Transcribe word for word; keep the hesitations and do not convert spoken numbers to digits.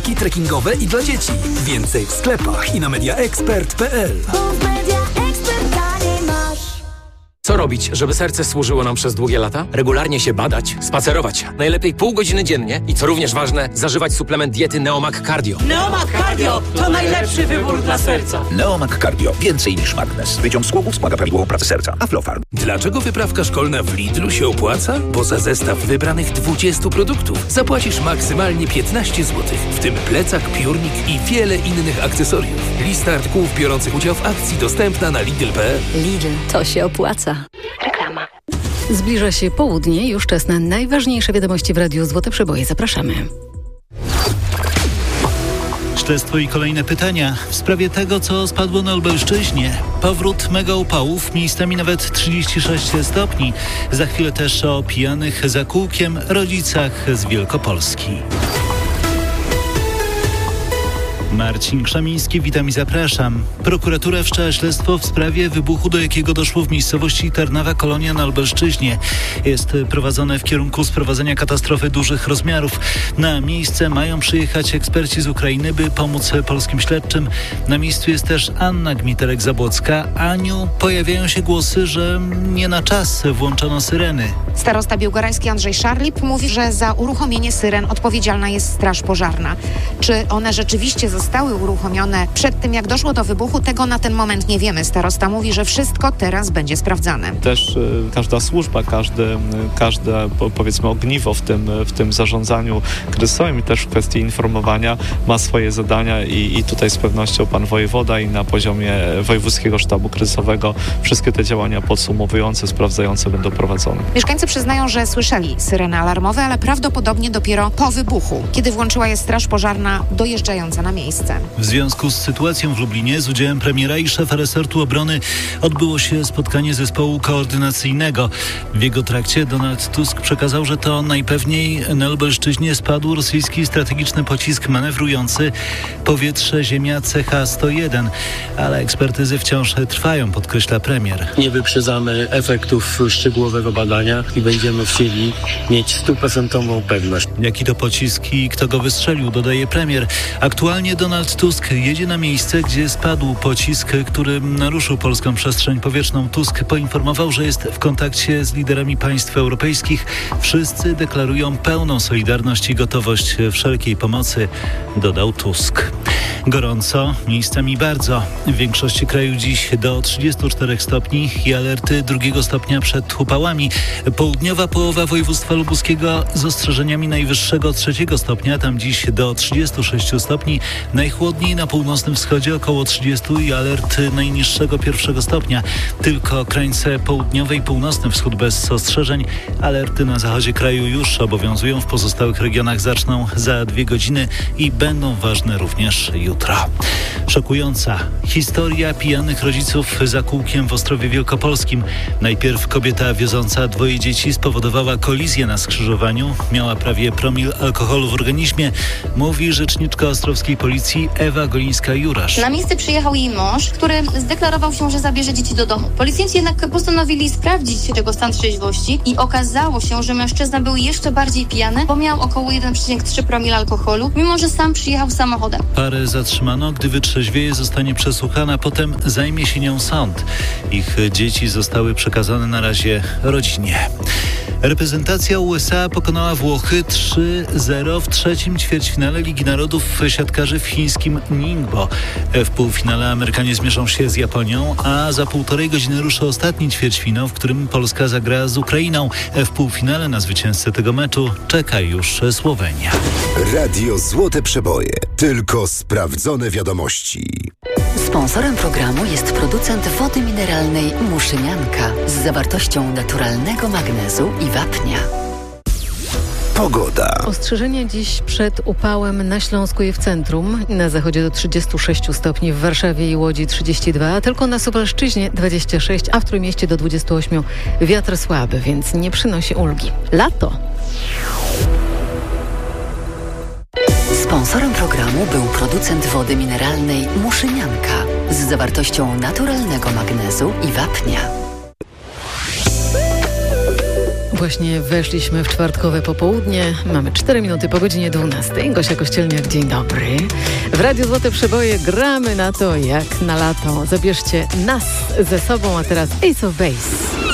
Trekkingowe i dla dzieci. Więcej w sklepach i na media expert kropka p l. Co robić, żeby serce służyło nam przez długie lata? Regularnie się badać, spacerować. Najlepiej pół godziny dziennie i co również ważne, zażywać suplement diety Neomag Cardio. Neomag Cardio to najlepszy wybór dla serca. Neomag Cardio. Więcej niż magnes. Wyciąg z głowy wspomaga prawidłową pracę serca. Aflofarm. Dlaczego wyprawka szkolna w Lidlu się opłaca? Bo za zestaw wybranych dwudziestu produktów zapłacisz maksymalnie piętnaście złotych, w tym plecak, piórnik i wiele innych akcesoriów. Lista artykułów biorących udział w akcji dostępna na lidl kropka p l. Lidl, to się opłaca. Reklama. Zbliża się południe, już czas na najważniejsze wiadomości w Radiu Złote Przeboje. Zapraszamy. Śledztwo i kolejne pytania w sprawie tego, co spadło na Lubelszczyźnie. Powrót mega upałów, miejscami nawet trzydzieści sześć stopni. Za chwilę też o pijanych za kółkiem rodzicach z Wielkopolski. Marcin Krzamiński, witam i zapraszam. Prokuratura wszczęła śledztwo w sprawie wybuchu, do jakiego doszło w miejscowości Tarnawa Kolonia na Lubelszczyźnie. Jest prowadzone w kierunku sprowadzenia katastrofy dużych rozmiarów. Na miejsce mają przyjechać eksperci z Ukrainy, by pomóc polskim śledczym. Na miejscu jest też Anna Gmiterek-Zabłocka. Aniu, pojawiają się głosy, że nie na czas włączono syreny. Starosta białgorajski Andrzej Szarlip mówi, że za uruchomienie syren odpowiedzialna jest Straż Pożarna. Czy one rzeczywiście zostały uruchomione przed tym, jak doszło do wybuchu, tego na ten moment nie wiemy. Starosta mówi, że wszystko teraz będzie sprawdzane. Też y, każda służba, każdy, każde powiedzmy ogniwo w tym, w tym zarządzaniu kryzysowym i też w kwestii informowania ma swoje zadania i, i tutaj z pewnością pan wojewoda i na poziomie Wojewódzkiego Sztabu Kryzysowego wszystkie te działania podsumowujące, sprawdzające będą prowadzone. Mieszkańcy przyznają, że słyszeli syreny alarmowe, ale prawdopodobnie dopiero po wybuchu, kiedy włączyła je Straż Pożarna dojeżdżająca na miejsce. W związku z sytuacją w Lublinie z udziałem premiera i szefa resortu obrony odbyło się spotkanie zespołu koordynacyjnego. W jego trakcie Donald Tusk przekazał, że to najpewniej na Lubelszczyźnie spadł rosyjski strategiczny pocisk manewrujący powietrze-ziemia C H sto jeden, ale ekspertyzy wciąż trwają, podkreśla premier. Nie wyprzedzamy efektów szczegółowego badania i będziemy chcieli mieć stuprocentową pewność. Jaki to pocisk i kto go wystrzelił, dodaje premier. Aktualnie Donald Tusk jedzie na miejsce, gdzie spadł pocisk, który naruszył polską przestrzeń powietrzną. Tusk poinformował, że jest w kontakcie z liderami państw europejskich. Wszyscy deklarują pełną solidarność i gotowość wszelkiej pomocy, dodał Tusk. Gorąco, miejscami bardzo. W większości kraju dziś do trzydziestu czterech stopni i alerty drugiego stopnia przed upałami. Południowa połowa województwa lubuskiego z ostrzeżeniami najwyższego trzeciego stopnia, tam dziś do trzydziestu sześciu stopni. Najchłodniej na północnym wschodzie około trzydziestu i alert najniższego pierwszego stopnia. Tylko krańce południowe i północny wschód bez ostrzeżeń. Alerty na zachodzie kraju już obowiązują, w pozostałych regionach zaczną za dwie godziny i będą ważne również jutro. Szokująca historia pijanych rodziców za kółkiem w Ostrowie Wielkopolskim. Najpierw kobieta wioząca dwoje dzieci spowodowała kolizję na skrzyżowaniu. Miała prawie promil alkoholu w organizmie, mówi rzeczniczka ostrowskiej policji Ewa Golińska-Jurasz. Na miejsce przyjechał jej mąż, który zdeklarował się, że zabierze dzieci do domu. Policjanci jednak postanowili sprawdzić jego stan trzeźwości i okazało się, że mężczyzna był jeszcze bardziej pijany, bo miał około jeden przecinek trzy promila alkoholu, mimo że sam przyjechał samochodem. Parę zatrzymano, gdy wytrzeźwieje, zostanie przesłuchana, potem zajmie się nią sąd. Ich dzieci zostały przekazane na razie rodzinie. Reprezentacja U S A pokonała Włochy trzy zero w trzecim ćwierćfinale Ligi Narodów siatkarzy w chińskim Ningbo. W półfinale Amerykanie zmierzą się z Japonią, a za półtorej godziny ruszy ostatni ćwierćfinał, w którym Polska zagra z Ukrainą. W półfinale na zwycięzcę tego meczu czeka już Słowenia. Radio Złote Przeboje. Tylko sprawdzone wiadomości. Sponsorem programu jest producent wody mineralnej Muszynianka z zawartością naturalnego magnezu i wapnia. Pogoda. Ostrzeżenia dziś przed upałem na Śląsku i w centrum. Na zachodzie do trzydziestu sześciu stopni, w Warszawie i Łodzi trzydzieści dwa, a tylko na Suwalszczyźnie dwadzieścia sześć, a w Trójmieście do dwudziestu ośmiu. Wiatr słaby, więc nie przynosi ulgi. Lato. Sponsorem programu był producent wody mineralnej Muszynianka z zawartością naturalnego magnezu i wapnia. Właśnie weszliśmy w czwartkowe popołudnie. Mamy cztery minuty po godzinie dwunastej. Gosia Kościelniak, dzień dobry. W Radiu Złote Przeboje gramy na to jak na lato. Zabierzcie nas ze sobą, a teraz Ace of Base.